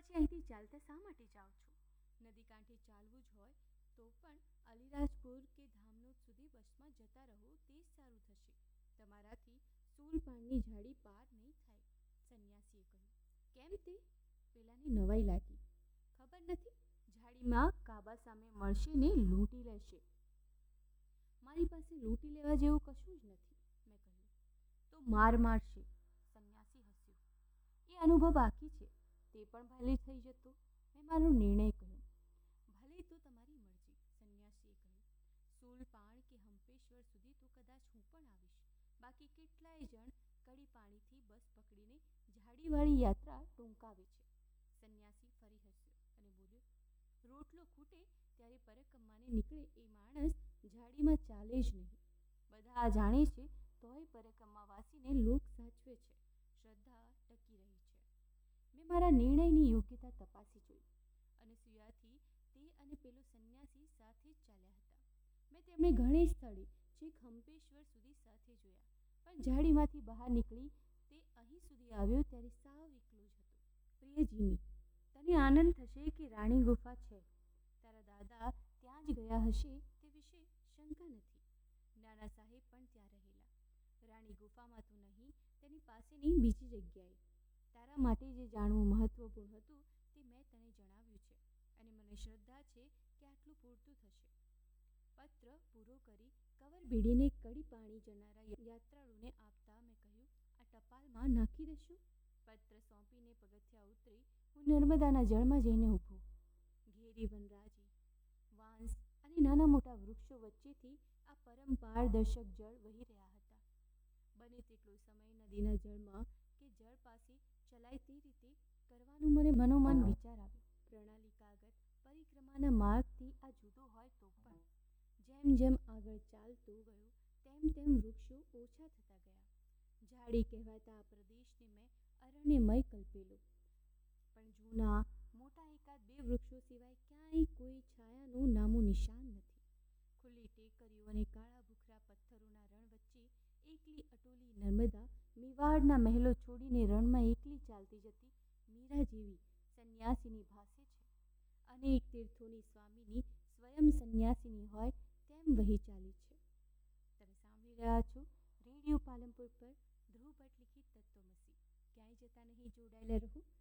પછી અહીંથી ચાલતા શા માટે જાઓ છો? નદી કાંઠે ચાલવું જ હોય તો પણ અલીરાજપુર કે ધામનોદ સુધી બસમાં જતા રહો તે જ સારું થશે. તમારાથી સૂલપાણની ઝાડી પાર નહીં થાય, સંન્યાસીએ કહ્યું. કેમ તે? પેલાને નવાઈ લાગી. ખબર નથી, ઝાડીમાં કાબા સામે મળશે ને લૂંટી લેશે. મારી પાસે લૂંટી લેવા જેવું કશું જ નથી, મેં કહ્યું. તો માર મારશે, સંન્યાસી હસ્યો. એ અનુભવ બાકી છે, તે પણ ભલે થઈ જતો, મેં મારો નિર્ણય કહ્યો. ભલે તો તમારી મરજી, સંન્યાસીએ કહ્યું. સૂલપાણ કે હંપેશ્વર સુધી તો કદાચ હું પણ આવીશ. બાકી કેટલાય જણ કડી પાણીથી બસ પકડીને ઝાડીવાળી યાત્રા ટૂંકાવે છે. સંન્યાસી ફરી હસ્યો અને બોલ્યો, રોટલો ખૂટે ત્યારે પરકમ્માને નીકળે એ માણસ ઝાડીમાં ચાલે જ નહીં. બધા જાણે છે તોય પરકમ્માવાસીને લોક સાચવે છે, શ્રદ્ધા ટકી રહી છે. મેં મારા નિર્ણયની યોગ્યતા તપાસી જોઈ. અનસૂયાથી તે અને પેલો સંન્યાસી સાથે જ ચાલ્યા હતા. મેં તેમને ઘણે સ્થળે છેક હંપેશ્વર સુધી સાથે જોયા, પણ ઝાડીમાંથી બહાર નીકળી તે અહીં સુધી આવ્યો ત્યારે સાવ એકલો જ હતો. પ્રિય જીમી, તને આનંદ થશે કે રાણી ગુફા છે. તારા દાદા ત્યાં જ ગયા હશે તે વિશે શંકા નથી. નાના સાહેબ પણ ત્યાં રહેલા. રાણી ગુફામાં તો નહીં, તેની પાસેની બીજી જગ્યાએ. તારા માટે જે જાણવું મહત્વપૂર્ણ હતું તે મેં તને જણાવ્યું છે અને મને શ્રદ્ધા છે કે આટલું પૂરતું થશે. પત્ર પૂરો કરી કવર ભીડીને કડી પાણી જનારા યાત્રાળુને આપતા મેં કહ્યું, આ ટપાલમાં નાખી દેશો. પત્ર સોંપીને પગથિયાં ઉતરી હું નર્મદાના જળમાં જઈને ઊભો. ઘેરી વનરાજી, વાંસ અને નાના મોટા વૃક્ષો વચ્ચેથી આ પરમ પારદર્શક જળ વહી રહ્યા હતા. બને તેટલો સમય નદીના જળમાં કે જળ પાસે ચલાય તે રીતે કરવાનું મને મનોમન વિચાર આવ્યો. પ્રણાલિકાગત પરિક્રમાના માર્ગથી આ જુદો હોય તો પણ જેમ જેમ આગળ ચાલતો ગયો તેમ તેમ વૃક્ષો ઓછા થતા ગયા. ઝાડી કહેવાતા આ પ્રદેશને મેં અરણ્યમય કલ્પેલો, પણ જૂના મોટા એકાદ બે વૃક્ષો સિવાય ક્યાંય કોઈ છાયાનું નામું નિશાન નથી. ખુલ્લી ટેકરીઓ અને કાળા ભૂખરા પથ્થરોના રણ વચ્ચે એકલી અટોલી નર્મદા મેવાડના મહેલો છોડીને રણમાં એકલી ચાલતી જતી મીરા જેવી સંન્યાસીની ભાસે છે. અનેક તીર્થોની સ્વામીની સ્વયં સંન્યાસીની હોય તેમ વહી ચાલી છે. તમે સાંભળી રહ્યા છો રેડિયો પાલનપુર પર ધ્રુવ ભટ્ટ લિખિત તત્વમસી. ક્યાંય જતા નહીં, જોડાયેલા રહો.